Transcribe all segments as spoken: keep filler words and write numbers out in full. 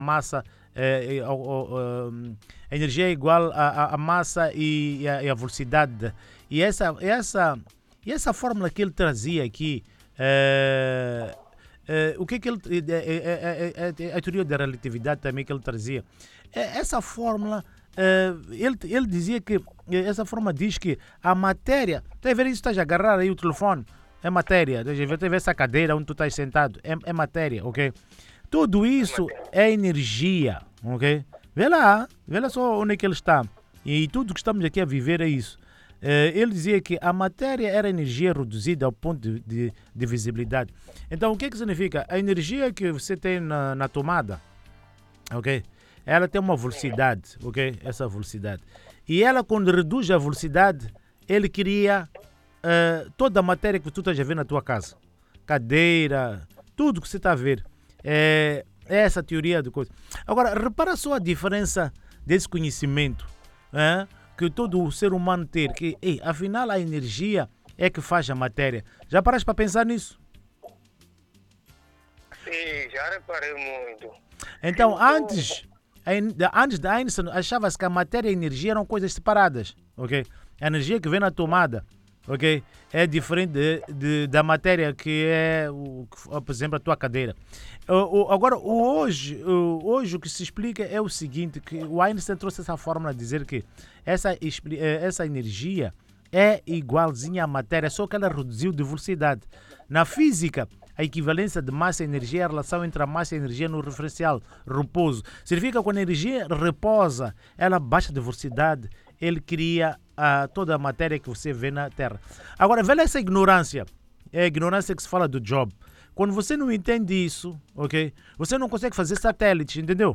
massa, é, é, o- o- um, a energia é igual à, à- à massa e, à, e à velocidade. E essa, essa, e essa fórmula que ele trazia aqui, é, é, o que que ele, é, é, é, é, é a teoria da relatividade também que ele trazia. É, essa fórmula, é, ele, ele dizia que, é, essa fórmula diz que a matéria, está a ver isso, estás a agarrar aí o telefone, é matéria, estás a ver, estás a ver essa cadeira onde tu estás sentado, é, é matéria, ok? Tudo É isso matéria. é energia, ok? Vê lá, vê lá só onde é que ele está. E tudo que estamos aqui a viver é isso. Eh, ele dizia que a matéria era energia reduzida ao ponto de, de, de visibilidade. Então, o que, que significa? A energia que você tem na, na tomada, ok? Ela tem uma velocidade, ok? Essa velocidade. E ela, quando reduz a velocidade, ele cria eh, toda a matéria que tu estás a ver na tua casa. Cadeira, tudo que você está a ver. É, é essa teoria de coisa. Agora, repara só a diferença desse conhecimento, hein, que todo o ser humano ter, que, ei, afinal, a energia é que faz a matéria. Já paraste para pensar nisso? Sim, já reparei muito. Então, Então, antes, Ein- da- antes da Einstein, achava-se que a matéria e a energia eram coisas separadas, ok? A energia que vem na tomada, ok? É diferente de, de- da matéria que é, o, que f- por exemplo, a tua cadeira. O- o- agora, o hoje, o, hoje o que se explica é o seguinte, que o Einstein trouxe essa fórmula a dizer que essa, expli- eh, essa energia é igualzinha à matéria, só que ela reduziu de velocidade. Na física, a equivalência de massa e energia é a relação entre a massa e a energia no referencial repouso. Significa que quando a energia reposa, ela baixa de velocidade, ele cria ah, toda a matéria que você vê na Terra. Agora, veja essa ignorância. É a ignorância que se fala do Job. Quando você não entende isso, ok? Você não consegue fazer satélites, entendeu?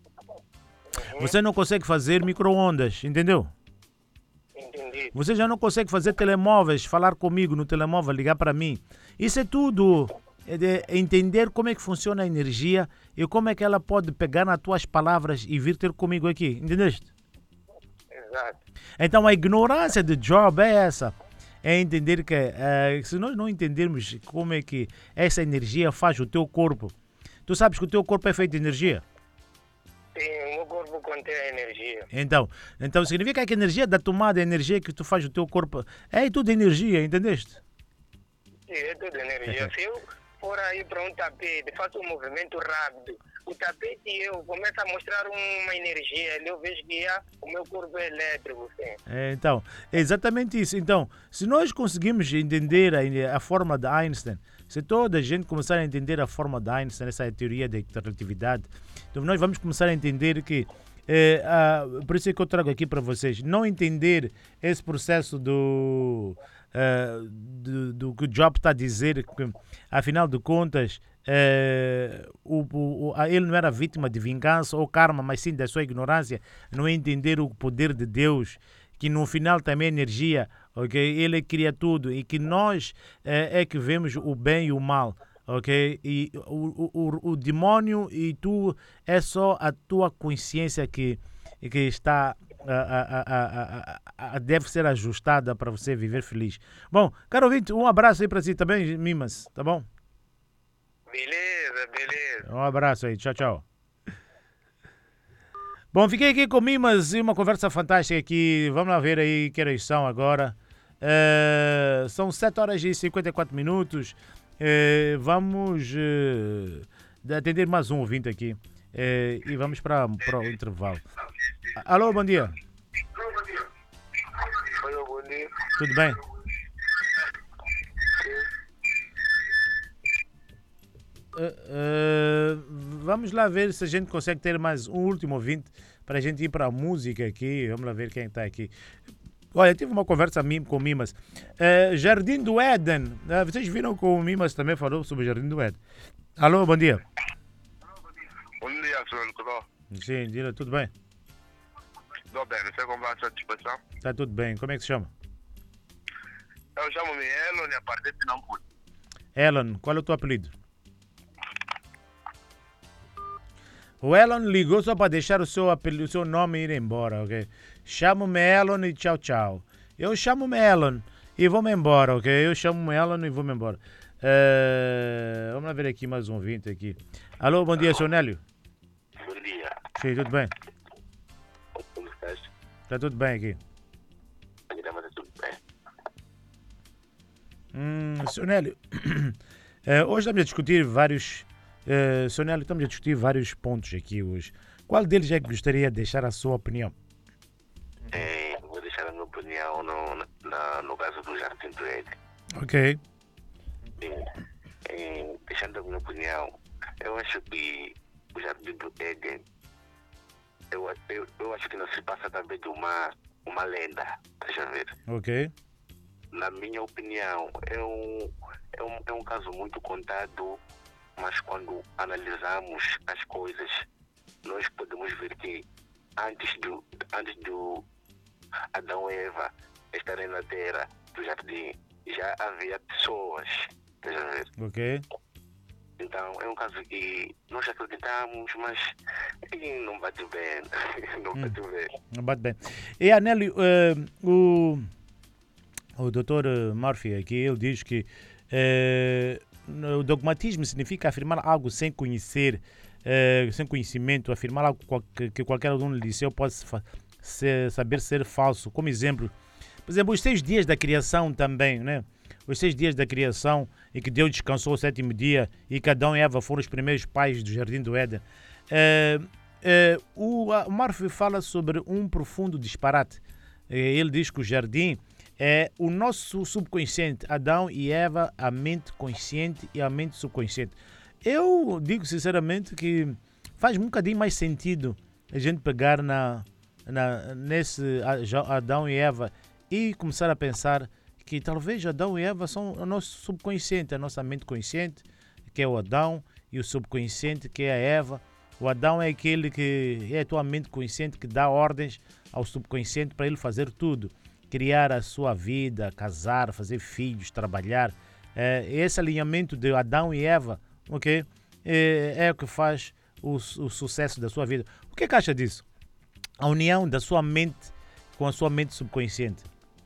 uhum, Você não consegue fazer micro-ondas, entendeu? entendi. Você já não consegue fazer telemóveis, falar comigo no telemóvel, ligar para mim. Isso é tudo é de entender como é que funciona a energia e como é que ela pode pegar nas tuas palavras e vir ter comigo aqui, entendeste? Exato. Então a ignorância de Job é essa. É entender que eh, se nós não entendermos como é que essa energia faz o teu corpo, tu sabes que o teu corpo é feito de energia. Sim, o meu corpo contém a energia. Então, então significa que a energia da tomada, a energia que tu faz o teu corpo, é tudo energia, entendeste? Sim, é tudo energia. Se eu for aí para um tapete, faço um movimento rápido, o tapete e eu começo a mostrar uma energia, ali eu vejo que ah, o meu corpo é elétrico, sim. É, então, é exatamente isso. Então, se nós conseguimos entender a, a forma de Einstein, se toda a gente começar a entender a forma de Einstein, essa teoria da relatividade, então nós vamos começar a entender que, é, ah, por isso é que eu trago aqui para vocês, não entender esse processo do, ah, do, do que o Job está a dizer, que afinal de contas, é, o, o, a- ele não era vítima de vingança ou karma, mas sim da sua ignorância, não entender o poder de Deus, que no final também é energia, ok? Ele cria tudo e que nós é, é que vemos o bem e o mal, ok? E o, o, o, o demônio e tu é só a tua consciência que, que está a, a, a, a, a- deve ser ajustada para você viver feliz. Bom, caro ouvinte, um abraço aí para si também, Mimas, tá bom? Beleza, beleza. Um abraço aí, tchau, tchau. Bom, fiquei aqui com o Mimas e uma conversa fantástica aqui. Vamos lá ver aí que horas são agora. Eh, são sete horas e cinquenta e quatro minutos. Eh, vamos eh, atender mais um ouvinte aqui. Eh, e vamos para, para o intervalo. Alô, bom dia. Olha, bom dia. Tudo bem? Eh, eh, vamos lá ver se a gente consegue ter mais um último ouvinte para a gente ir para a música aqui. Vamos lá ver quem está aqui. Olha, tive uma conversa mim- com o Mimas. Eh, Jardim do Éden. Eh, vocês viram que o Mimas também falou sobre o Jardim do Éden. Alô, bom dia. Bom dia, senhor Nicolau. Sim, Dila, tudo bem? Tudo bem, você como vai a satisfação? Está tudo bem. Como é que se chama? Eu chamo-me Elon e a partir de Nampula. Elon, qual é o teu apelido? O Elon ligou só para deixar o seu, apelido, o seu nome ir embora, ok? Chamo-me Elon e tchau, tchau. Eu chamo-me Elon e vou-me embora, ok? Eu chamo-me Elon e vou-me embora. Eh, vamos lá ver aqui mais um ouvinte aqui. Alô, bom dia, seu Nélio. Bom bom dia. Sim, tudo bem? Como estás? Está tudo bem aqui. Aqui também está tudo bem. Hum, senhor Nélio, eh, hoje estamos a discutir vários. Uh, senhor Nélio, estamos a discutir vários pontos aqui hoje. Qual deles é que gostaria de deixar a sua opinião? É, vou deixar a minha opinião no, na, no caso do Jardim do Éden. Ok. É, é, deixando a minha opinião, eu acho que o Jardim do Éden, eu, eu, eu acho que não se passa também de uma, uma lenda, deixa eu ver. Ok. Na minha opinião, é um, é, um, é um caso muito contado, mas quando analisamos as coisas, nós podemos ver que antes do, antes do Adão e Eva estarem na terra do jardim, já havia pessoas, deixa eu ver. Ok. Então, é um caso que nós acreditamos, mas eh, não bate bem. não Hum. bate bem. Não bate bem. E Anélio, uh, o, o doutor Murphy aqui, ele diz que uh, o dogmatismo significa afirmar algo sem conhecer, uh, sem conhecimento, afirmar algo que, que qualquer aluno lhe disse, pode ser, saber ser falso. Como exemplo, por exemplo, os seis dias da criação também, né? Os seis dias da criação e que Deus descansou o sétimo dia e que Adão e Eva foram os primeiros pais do Jardim do Éden. Uh, uh, o Murphy fala sobre um profundo disparate. Uh, ele diz que o jardim é o nosso subconsciente, Adão e Eva, a mente consciente e a mente subconsciente. Eu digo sinceramente que faz um bocadinho mais sentido a gente pegar na, na, nesse Adão e Eva e começar a pensar que talvez Adão e Eva são o nosso subconsciente, a nossa mente consciente, que é o Adão, e o subconsciente, que é a Eva. O Adão é aquele que é a tua mente consciente que dá ordens ao subconsciente para ele fazer tudo. Criar a sua vida, casar, fazer filhos, trabalhar. É, esse alinhamento de Adão e Eva, ok? É, é o que faz o, o sucesso da sua vida. O que é que acha disso? A união da sua mente com a sua mente subconsciente.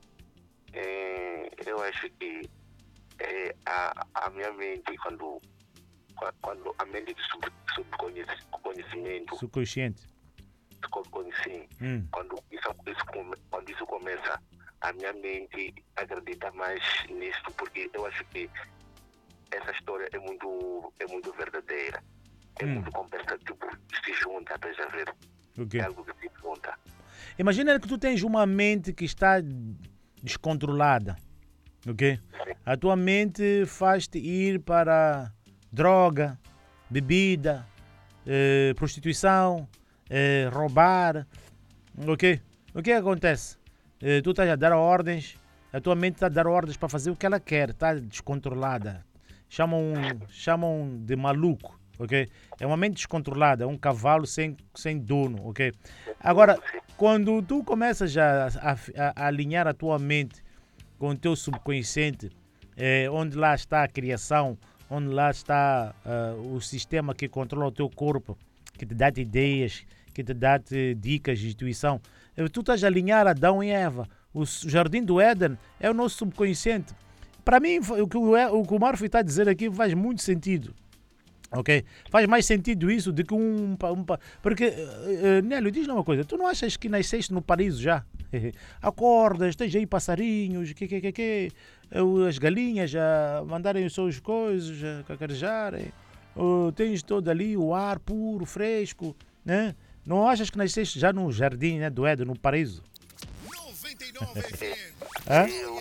É, eu acho que é, a, a minha mente, quando, quando a mente de sub, subconhecimento, subconsciente, subconsciente hum. quando, isso, isso, quando isso começa, a minha mente acredita mais nisso, porque eu acho que essa história é muito, é muito verdadeira. É hum. muito conversa, tipo, se junta, estás a ver? Okay. É algo que se junta. Imagina que tu tens uma mente que está descontrolada, ok? A tua mente faz-te ir para droga, bebida, eh, prostituição, eh, roubar, ok? O que acontece? Eh, tu estás a dar ordens, a tua mente está a dar ordens para fazer o que ela quer, está descontrolada. Chamam, chamam de maluco, ok? É uma mente descontrolada, um cavalo sem, sem dono, ok? Agora, quando tu começas a, a, a alinhar a tua mente com o teu subconsciente, eh, onde lá está a criação, onde lá está uh, o sistema que controla o teu corpo, que te dá ideias, que te dá dicas de intuição, eh, tu estás a alinhar Adão e Eva. O Jardim do Éden é o nosso subconsciente. Para mim, o que o, o, que o Murphy está a dizer aqui faz muito sentido. Ok? Faz mais sentido isso do que um... um porque, uh, uh, Nélio, diz-me uma coisa. Tu não achas que nasceste no paraíso já? Acordas, tens aí passarinhos, que, que, que, que, as galinhas a mandarem os seus coisas, a cacarejarem. Uh, tens todo ali o ar puro, fresco, né? Não achas que nasceste já no jardim, né, do Éden, no paraíso? noventa e nove F M. Hã? Eu,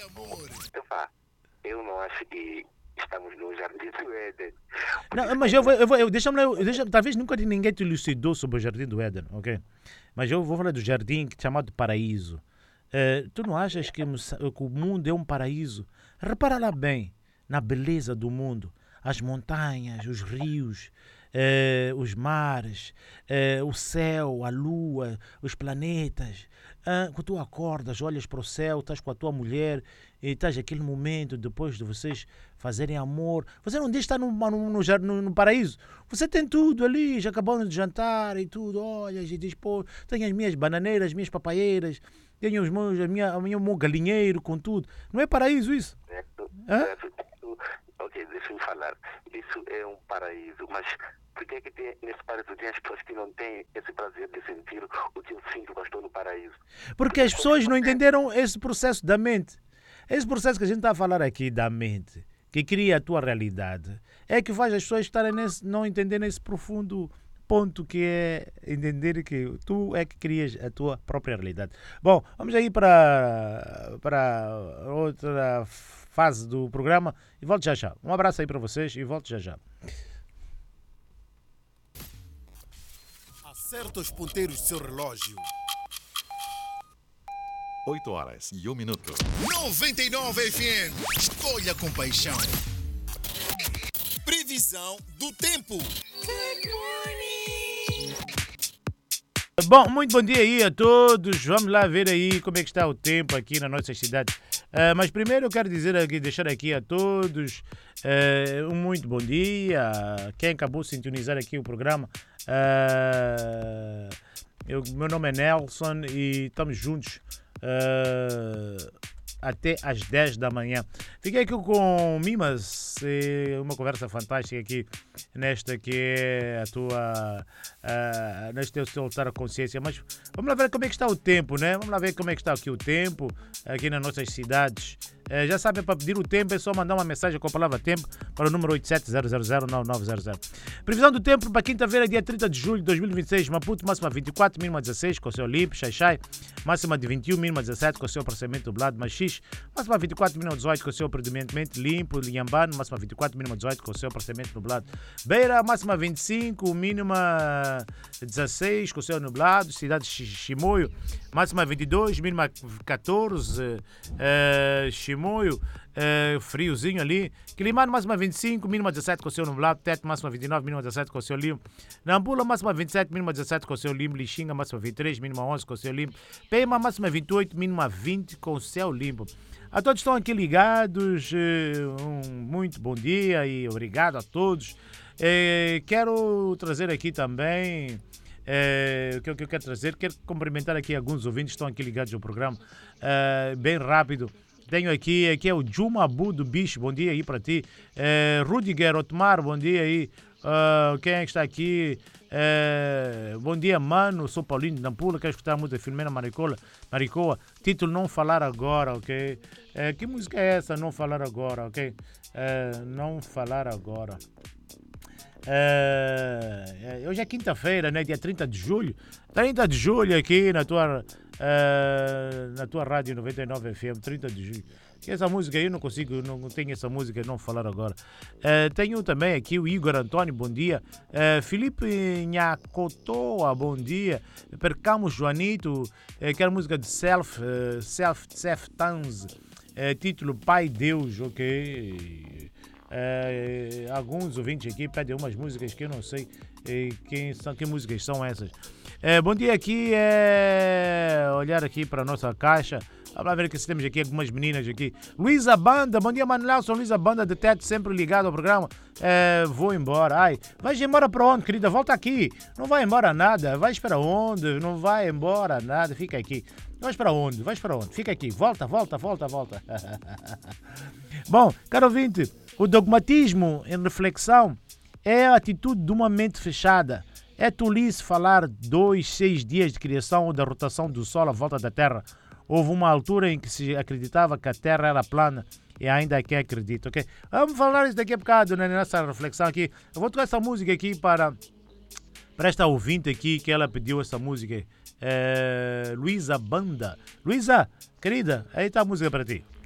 eu não acho que estamos no Jardim do Éden. Não, mas eu vou, eu vou eu, deixa-me, eu, deixa, talvez nunca ninguém te elucidou sobre o Jardim do Éden, ok? Mas eu vou falar do jardim chamado paraíso. Uh, tu não achas que, que o mundo é um paraíso? Repara lá bem na beleza do mundo. As montanhas, os rios, uh, os mares, uh, o céu, a lua, os planetas. Uh, quando tu acordas, olhas para o céu, estás com a tua mulher e estás aquele momento depois de vocês fazerem amor. Você não diz que está no, no, no, no paraíso. Você tem tudo ali, já acabou de jantar e tudo. Olhas e diz, pô, tenho as minhas bananeiras, as minhas papaieiras, tenho os meus, a minha, a minha, o meu galinheiro com tudo. Não é paraíso isso? Certo, Hã? certo. Ok, deixa eu falar. Isso é um paraíso, mas Porque é que tem, nesse paraíso tem as pessoas que não têm esse prazer de sentir o que eu sinto quando estou no paraíso? Porque as pessoas não entenderam esse processo da mente. Esse processo que a gente está a falar aqui da mente, que cria a tua realidade, é que faz as pessoas estarem nesse, não entenderem esse profundo ponto que é entender que tu é que crias a tua própria realidade. Bom, vamos aí para, para outra fase do programa e volto já já. Um abraço aí para vocês e volto já já. Acerta os ponteiros do seu relógio. oito horas e um minuto. noventa e nove F M. Escolha com paixão. Previsão do tempo. Bom, muito bom dia aí a todos. Vamos lá ver aí como é que está o tempo aqui na nossa cidade. Uh, mas primeiro eu quero dizer aqui, deixar aqui a todos uh, um muito bom dia. Quem acabou de sintonizar aqui o programa, uh, eu, meu nome é Nelson e estamos juntos uh, até às dez da manhã. Fiquei aqui com Mimas, uma conversa fantástica aqui nesta que é a tua, uh, neste teu soltar a consciência. Mas vamos lá ver como é que está o tempo, né? Vamos lá ver como é que está aqui o tempo, aqui nas nossas cidades. Uh, já sabem, para pedir o tempo é só mandar uma mensagem com a palavra tempo para o número oito sete zero zero zero nove nove zero zero. Previsão do tempo para quinta-feira, dia trinta de julho de dois mil e vinte e seis, Maputo, máxima vinte e quatro, mínima dezesseis, com o céu limpo, Xai-Xai, máxima de vinte e um, mínima dezessete, com o céu parcialmente nublado, Machis, máxima vinte e quatro, mínima dezoito, com o céu predominantemente limpo, Linhambano, máxima vinte e quatro, mínima dezoito, com o céu parcialmente nublado, Beira, máxima vinte e cinco, mínima dezesseis, com o céu nublado, cidade de Chimoio, máxima vinte e dois, mínima catorze, uh, Chimoio, Uh, friozinho ali. Quilimano, máxima vinte e cinco, mínima dezessete, com o céu nublado. Tete, máxima vinte e nove, mínima dezessete, com o céu limpo. Nampula, máxima vinte e sete, mínima dezessete, com o céu limpo. Lixinga, máxima vinte e três, mínima onze, com o céu limpo. Pema, máxima vinte e oito, mínima vinte, com o céu limpo. A todos que estão aqui ligados, uh, um muito bom dia e obrigado a todos. Uh, quero trazer aqui também... Uh, o que, que eu quero trazer? Quero cumprimentar aqui alguns ouvintes que estão aqui ligados ao programa. Uh, bem rápido. Tenho aqui, aqui é o Jumabu do Bicho, bom dia aí para ti. Uh, Rudiger Otmar, bom dia aí. Uh, quem é que está aqui? Uh, bom dia, mano. Sou Paulinho de Nampula, quero escutar a música Filomena Maricola, Maricoa. Título Não Falar Agora, ok? Uh, que música é essa, Não Falar Agora, ok? Uh, não Falar Agora. Uh, hoje é quinta-feira, né? Dia trinta de julho. trinta de julho aqui na tua, uh, na tua rádio noventa e nove F M, trinta de julho. E essa música aí eu não consigo, não tenho essa música, não falar agora. Uh, tenho também aqui o Igor Antônio, bom dia. Uh, Felipe Nhacotoa, bom dia. Percamos Joanito, uh, que é a música de Self, uh, Self, Self Towns, uh, título Pai Deus, ok. Uh, alguns ouvintes aqui pedem umas músicas que eu não sei uh, quem são, que músicas são essas. Uh, bom dia aqui, é olhar aqui para a nossa caixa. Vamos lá ver que temos aqui algumas meninas aqui. Luísa Banda, bom dia Manuel, sou Luísa Banda de Teto, sempre ligado ao programa. Uh, vou embora. Ai, vais embora para onde, querida? Volta aqui. Não vai embora nada. Vais para onde? Não vai embora nada. Fica aqui. Vais para onde? Vais para onde? Fica aqui. Volta, volta, volta, volta. Bom, caro ouvinte, o dogmatismo em reflexão é a atitude de uma mente fechada. É tolice falar dois, seis dias de criação ou da rotação do Sol à volta da Terra. Houve uma altura em que se acreditava que a Terra era plana e ainda quem acredita, ok? Vamos falar isso daqui a bocado, né, nessa reflexão aqui. Eu vou tocar essa música aqui para, para esta ouvinte aqui, que ela pediu essa música. É, Luísa Banda. Luísa, querida, aí está a música para ti.